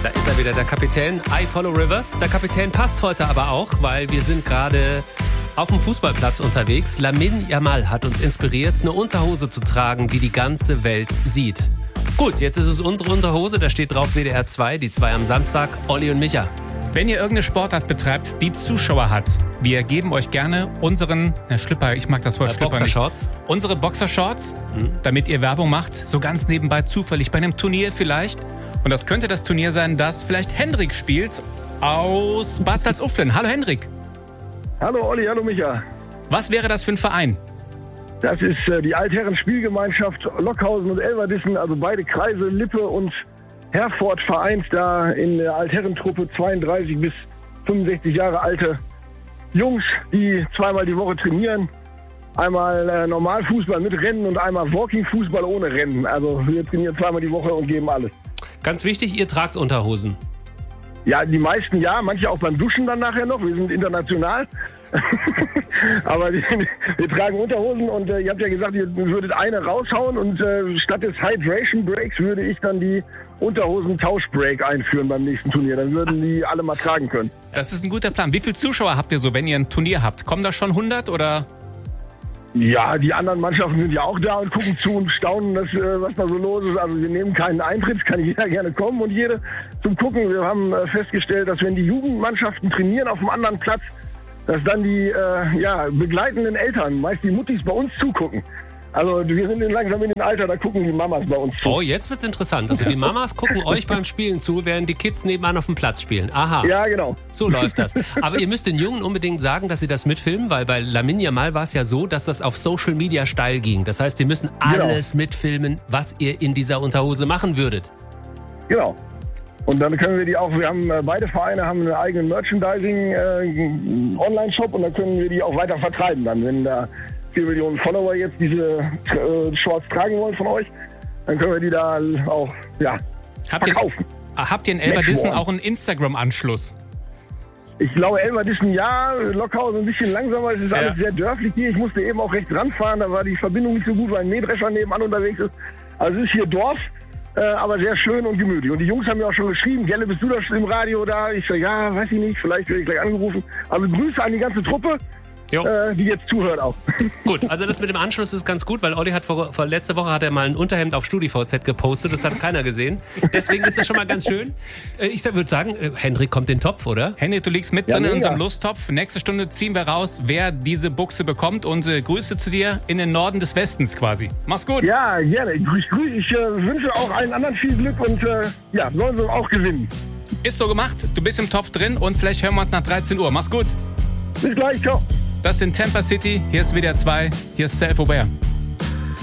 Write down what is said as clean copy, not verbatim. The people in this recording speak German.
Da ist er wieder, der Kapitän. I follow rivers. Der Kapitän passt heute aber auch, weil wir sind gerade auf dem Fußballplatz unterwegs. Lamine Yamal hat uns inspiriert, eine Unterhose zu tragen, die die ganze Welt sieht. Gut, jetzt ist es unsere Unterhose, da steht drauf WDR 2, die 2 am Samstag, Olli und Micha. Wenn ihr irgendeine Sportart betreibt, die Zuschauer hat, wir geben euch gerne unseren Schlipper, ich mag das Wort Schlipper Boxershorts. nicht. Unsere Boxershorts, damit ihr Werbung macht, so ganz nebenbei zufällig bei einem Turnier vielleicht. Und das könnte das Turnier sein, das vielleicht Hendrik spielt aus Bad Salzuflen. Hallo Hendrik. Hallo Olli, hallo Micha. Was wäre das für ein Verein? Das ist die Altherren-Spielgemeinschaft Lockhausen und Elverdissen, also beide Kreise, Lippe und Herford vereint da in der Altherrentruppe 32 bis 65 Jahre alte Jungs, die zweimal die Woche trainieren. Einmal Normalfußball mit Rennen und einmal Walking-Fußball ohne Rennen. Also wir trainieren zweimal die Woche und geben alles. Ganz wichtig, ihr tragt Unterhosen. Ja, die meisten ja, manche auch beim Duschen dann nachher noch. Wir sind international. Aber wir tragen Unterhosen und ihr habt ja gesagt, ihr würdet eine raushauen und statt des Hydration Breaks würde ich dann die Unterhosen-Tauschbreak einführen beim nächsten Turnier. Dann würden die alle mal tragen können. Das ist ein guter Plan. Wie viele Zuschauer habt ihr so, wenn ihr ein Turnier habt? Kommen da schon 100 oder? Ja, die anderen Mannschaften sind ja auch da und gucken zu und staunen, was da so los ist. Also wir nehmen keinen Eintritt, kann jeder gerne kommen und jede zum Gucken. Wir haben festgestellt, dass wenn die Jugendmannschaften trainieren auf einem anderen Platz, dass dann die begleitenden Eltern, meist die Muttis, bei uns zugucken. Also wir sind langsam in dem Alter, da gucken die Mamas bei uns zu. Oh, jetzt wird's interessant. Also die Mamas gucken euch beim Spielen zu, während die Kids nebenan auf dem Platz spielen. Aha. Ja, genau. So läuft das. Aber ihr müsst den Jungen unbedingt sagen, dass sie das mitfilmen, weil bei Lamine Yamal war es ja so, dass das auf Social Media steil ging. Das heißt, die müssen alles mitfilmen, was ihr in dieser Unterhose machen würdet. Genau. Und dann können wir die auch, wir haben beide Vereine haben einen eigenen Merchandising-Online-Shop und dann können wir die auch weiter vertreiben. Dann, wenn da 4 Millionen Follower jetzt diese Shorts tragen wollen von euch, dann können wir die da auch verkaufen. Habt ihr in Elverdissen auch einen Instagram-Anschluss? Ich glaube, Elverdissen ja, Lockhausen ein bisschen langsamer, es ist alles sehr dörflich hier. Ich musste eben auch rechts ranfahren, da war die Verbindung nicht so gut, weil ein Mähdrescher nebenan unterwegs ist. Also es ist hier Dorf. Aber sehr schön und gemütlich. Und die Jungs haben mir auch schon geschrieben, Gelle, bist du da im Radio da? Ich sage, ja, weiß ich nicht, vielleicht werde ich gleich angerufen. Also Grüße an die ganze Truppe, die jetzt zuhört auch. Gut, also das mit dem Anschluss ist ganz gut, weil Olli hat vor letzte Woche hat er mal ein Unterhemd auf StudiVZ gepostet, das hat keiner gesehen. Deswegen ist das schon mal ganz schön. Ich würde sagen, Hendrik kommt in den Topf, oder? Hendrik, du liegst mit in unserem Lusttopf. Nächste Stunde ziehen wir raus, wer diese Buchse bekommt. Und Grüße zu dir in den Norden des Westens quasi. Mach's gut. Ja, gerne. Ich wünsche auch allen anderen viel Glück und sollen sie auch gewinnen. Ist so gemacht. Du bist im Topf drin und vielleicht hören wir uns nach 13 Uhr. Mach's gut. Bis gleich, ciao. Das sind Tampa City. Hier ist WDR 2. Hier ist Self-Aware.